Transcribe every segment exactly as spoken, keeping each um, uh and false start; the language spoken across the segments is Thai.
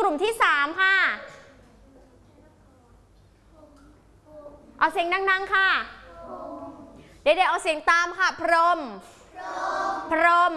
ลุ่มที่สามค่ะเอาเสียงดังๆค่ะเด็กๆเอาเสียงตามค่ะพรหมพรหม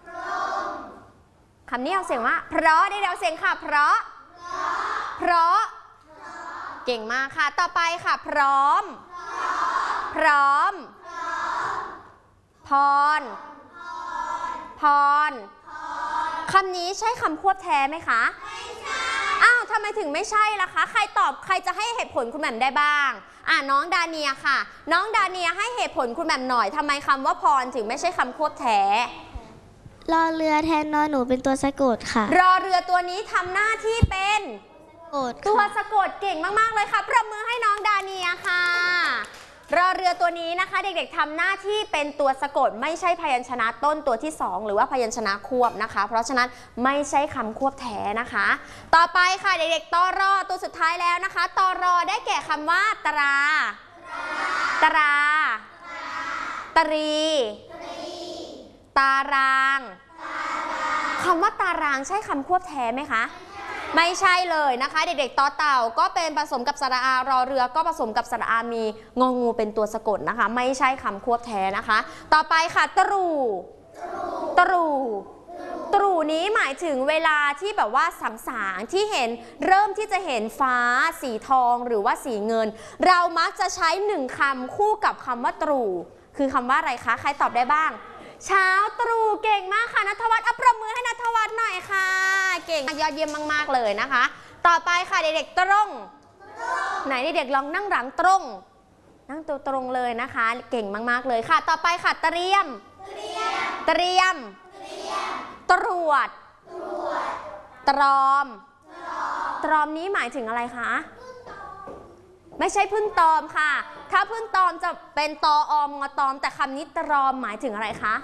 คำนี้เอาเสียงว่าเพราะเด็กๆเอาเสียงค่ะเพราะเพราะเก่งมากค่ะต่อไปค่ะพร้อมพร้อมพรพรคำนี้ใช่คำควบแท้ไหมคะไม่ใช่อ้าวทำไมถึงไม่ใช่ล่ะคะใครตอบใครจะให้เหตุผลคุณแหม่มได้บ้างอ่าน้องดาเนียค่ะน้องดาเนียให้เหตุผลคุณแหม่มหน่อยทำไมคำว่าพรถึงไม่ใช่คำควบแท้รอเรือแทนนอนหนูเป็นตัวสะกดค่ะรอเรือตัวนี้ทำหน้าที่เป็นตัวสะกดเก่งมากๆเลยค่ะปรบมือให้น้องดาเนียค่ะรอเรือตัวนี้นะคะเด็กๆทำหน้าที่เป็นตัวสะกดไม่ใช่พยัญชนะต้นตัวที่สองหรือว่าพยัญชนะควบนะคะเพราะฉะนั้นไม่ใช่คำควบแท้นะคะต่อไปค่ะเด็กๆตรอตัวสุดท้ายแล้วนะคะตรอได้แก่คำว่าตราตราตรีตารางคำว่าตารางใช่คำควบแท้ไหมคะไม่ใช่เลยนะคะเด็กๆต่อเต่าก็เป็นผสมกับสระอารอเรือก็ผสมกับสระอามีงองูเป็นตัวสะกดนะคะไม่ใช่คำควบแท้นะคะต่อไปค่ะตรูตรูตรูนี้หมายถึงเวลาที่แบบว่าสางๆที่เห็นเริ่มที่จะเห็นฟ้าสีทองหรือว่าสีเงินเรามักจะใช้หนึ่งคำคู่กับคำว่าตรูคือคำว่าอะไรคะใครตอบได้บ้างเช้าตรู่เก่งมากค่ะณัฐวัฒน์เอาปรบมือให้ณัฐวัฒน์หน่อยค่ะเก่งยอดเยี่ยมมากๆเลยนะคะต่อไปค่ะเด็กๆตรงไหนเด็กๆลองนั่งหลังตรงนั่งตัวตรงเลยนะคะเก่งมากๆเลยค่ะต่อไปค่ะเตรียมเตรียมตรวจตรอมตรอมนี้หมายถึงอะไรคะไม่ใช่พึ่งตอมค่ะถ้าพึ่งตอมจะเป็นตออมงอตอมแต่คำนี้ตรอมหมายถึงอะไรคะ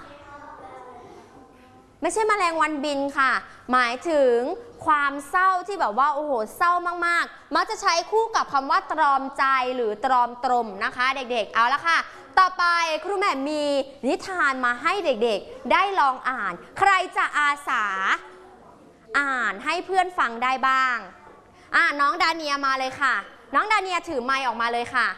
ไม่ใช่แมลงวันบินค่ะหมายถึงความเศร้าที่แบบว่าโอ้โหเศร้ามากๆมักจะใช้คู่กับคำว่าตรอมใจหรือตรอมตรมนะคะเด็กๆเอาละค่ะต่อไปครูแหม่มมีนิทานมาให้เด็กๆได้ลองอ่านใครจะอาสาอ่านให้เพื่อนฟังได้บ้างอ่าน้องดาเนียมาเลยค่ะน้องดาเนียถือไมค์ออกมาเลยค่ะ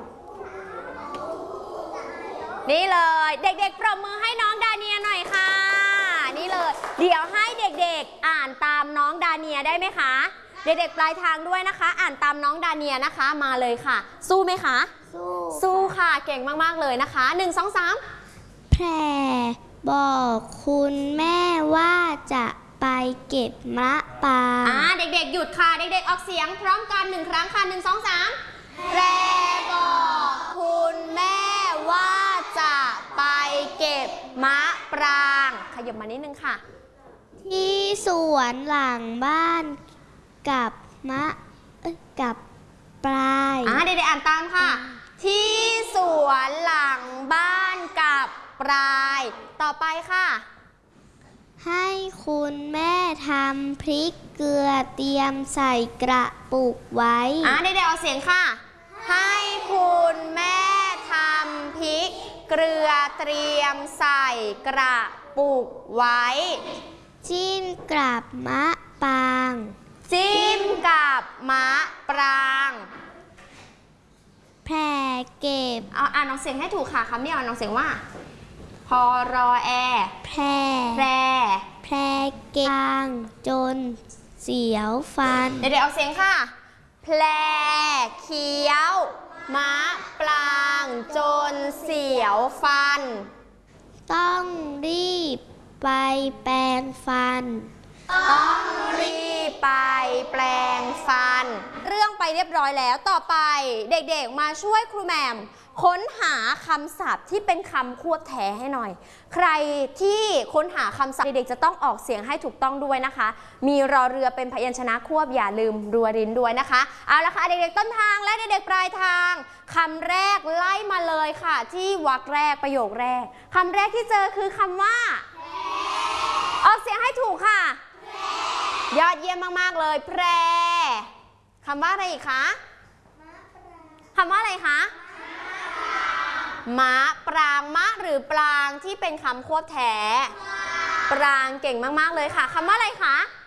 นี่เลยเด็กๆปรบมือให้น้องดาเนียหน่อยค่ะนี่เลยเดี๋ยวให้เด็กๆอ่านตามน้องดาเนียได้ไหมคะเด็กๆปลายทางด้วยนะคะอ่านตามน้องดาเนียนะคะมาเลยค่ะสู้ไหมคะสู้สู้ค่ะเก่งมากๆเลยนะคะหนึ่งสองสามแพรบอกคุณแม่ว่าจะไปเก็บมะปรางอ่าเด็กๆหยุดค่ะเด็กๆออกเสียงพร้อมกันหนึ่งครั้งค่ะหนึ่งสองสามแพรบอกคุณแม่ว่าจะไปเก็บมะปรางขยับมานิดนึงค่ะที่สวนหลังบ้านกับมะกับปลายอ่าเด็กๆอ่านตามค่ะที่สวนหลังบ้านกับปลายต่อไปค่ะให้คุณแม่ทำพริกเกลือเตรียมใส่กระปุกไว้อ่าเด็กๆเอาเสียงค่ะให้คุณแม่ทำพริกเกลือเตรียมใส่กระปุกไว้จิ้มกับมะปรางจิ้มกับมะปรางแพรเก็บเอาอ่านออกเสียงให้ถูกค่ะคำนี้อ่านออกเสียงว่าพอรอแอแพรแพรแพรเก็บจนเสียวฟันเดี๋ยวเอาเสียงค่ะแพรเคี้ยวมะปรางจนเสียวฟันต้องรีบไปแปรงฟันต้องรีบไปแปรงฟันเรื่องไปเรียบร้อยแล้วต่อไปเด็กๆมาช่วยครูแหม่มค้นหาคำศัพท์ที่เป็นคำควบแท้ให้หน่อยใครที่ค้นหาคำศัพท์เด็กๆจะต้องออกเสียงให้ถูกต้องด้วยนะคะมีรอเรือเป็นพยัญชนะควบอย่าลืมรัวริ้นด้วยนะคะเอาละค่ะเด็กๆต้นทางและเด็กๆปลายทางคำแรกไล่มาเลยค่ะที่วรรคแรกประโยคแรกคำแรกที่เจอคือคำว่าออกเสียงให้ถูกค่ะยอดเยี่ยมมากๆเลยแพรคำว่าอะไรอีกคะคำว่าอะไรคะมะปรางมะหรือปรางที่เป็นคำควบแท้ปรางเก่งมากๆเลยค่ะคำว่าอะไรคะ